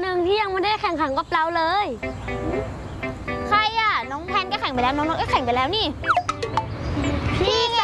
หนึ่งที่ยังไม่ได้แข่งขันกับเราเลยใครอ่ะน้องแพนก็แข่งไปแล้วน้องนกก็แข่งไปแล้วนี่พี่ไง